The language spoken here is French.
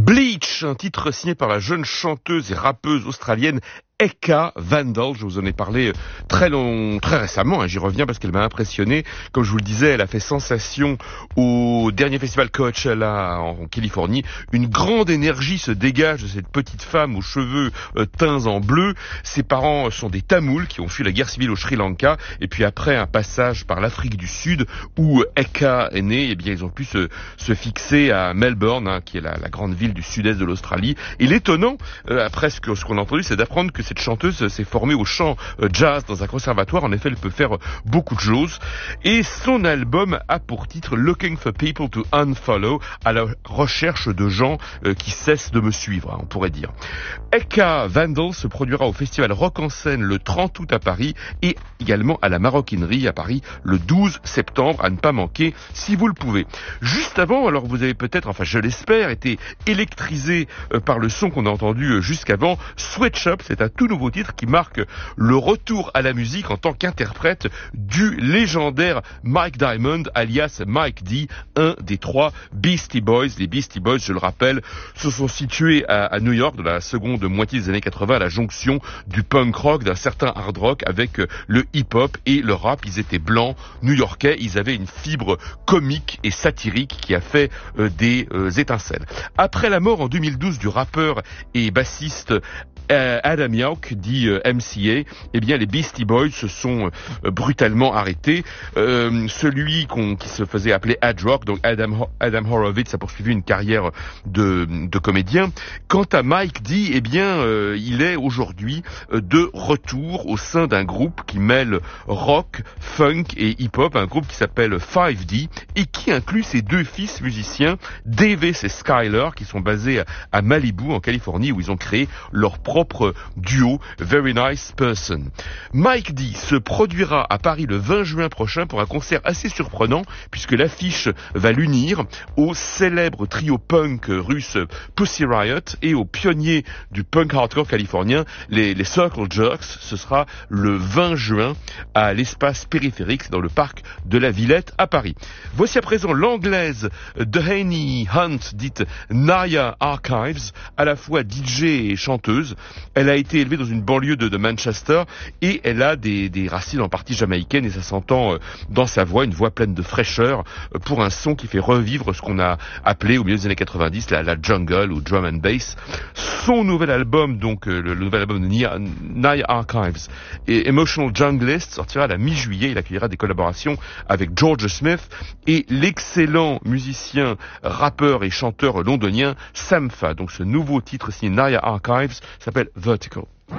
Bleach, un titre signé par la jeune chanteuse et rappeuse australienne Eka Vandal. Je vous en ai parlé très récemment, j'y reviens parce qu'elle m'a impressionné. Comme je vous le disais, elle a fait sensation au dernier festival Coachella en Californie. Une grande énergie se dégage de cette petite femme aux cheveux teints en bleu. Ses parents sont des Tamouls qui ont fui la guerre civile au Sri Lanka, et puis après un passage par l'Afrique du Sud où Eka est née, eh bien ils ont pu se fixer à Melbourne, qui est la grande ville du sud-est de l'Australie. Et l'étonnant, après ce qu'on a entendu, c'est d'apprendre que cette chanteuse s'est formée au chant jazz dans un conservatoire. En effet, elle peut faire beaucoup de choses. Et son album a pour titre Looking for People to Unfollow, à la recherche de gens qui cessent de me suivre, on pourrait dire. Eka Vandal se produira au festival Rock en Seine le 30 août à Paris et également à la Maroquinerie à Paris le 12 septembre, à ne pas manquer si vous le pouvez. Juste avant, alors vous avez peut-être, enfin je l'espère, été électrisé par le son qu'on a entendu jusqu'avant. Switch Up, c'est un tout nouveau titre qui marque le retour à la musique en tant qu'interprète du légendaire Mike Diamond, alias Mike D, un des 3 Beastie Boys. Les Beastie Boys, je le rappelle, se sont situés à New York dans la seconde moitié des années 80, à la jonction du punk rock, d'un certain hard rock avec le hip-hop et le rap. Ils étaient blancs, new-yorkais, ils avaient une fibre comique et satirique qui a fait des étincelles. Après la mort en 2012 du rappeur et bassiste Adam Yauch, dit MCA, eh bien les Beastie Boys se sont brutalement arrêtés. Celui qui se faisait appeler Ad Rock, donc Adam Horowitz, a poursuivi une carrière de comédien. Quant à Mike D, eh bien il est aujourd'hui de retour au sein d'un groupe qui mêle rock, funk et hip-hop, un groupe qui s'appelle 5D et qui inclut ses 2 fils musiciens, Davis et Skyler, qui sont basés à Malibu en Californie, où ils ont créé leur propre duo Very Nice Person. Mike D se produira à Paris le 20 juin prochain pour un concert assez surprenant, puisque l'affiche va l'unir au célèbre trio punk russe Pussy Riot et aux pionniers du punk hardcore californien, les Circle Jerks. Ce sera le 20 juin à l'espace périphérique, c'est dans le parc de la Villette à Paris. Voici à présent l'anglaise Dehaney Hunt, dite Naya Archives, à la fois DJ et chanteuse. Elle a été élevée dans une banlieue de Manchester et elle a des racines en partie jamaïcaines, et ça s'entend dans sa voix, une voix pleine de fraîcheur pour un son qui fait revivre ce qu'on a appelé au milieu des années 90 la jungle ou drum and bass. Son nouvel album, donc le nouvel album de Naya Archives et Emotional Junglist, sortira à la mi-juillet. Il accueillera des collaborations avec George Smith et l'excellent musicien, rappeur et chanteur londonien Sampha. Donc ce nouveau titre signé Naya Archives s'appelle Vertical.